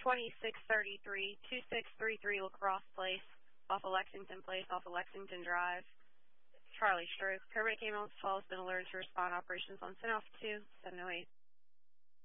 2633, 2633 Lacrosse Place, off of Lexington Place, off of Lexington Drive. Charlie Stroke. Paramedic ambulance 12 has been alerted to respond operations on 10-2, 708.